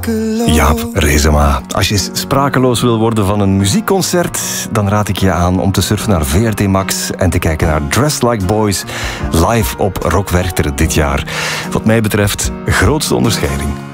Jaap Reesema. Als je sprakeloos wil worden van een muziekconcert, dan raad ik je aan om te surfen naar VRT Max en te kijken naar Dressed Like Boys live op Rock Werchter dit jaar. Wat mij betreft, grootste onderscheiding.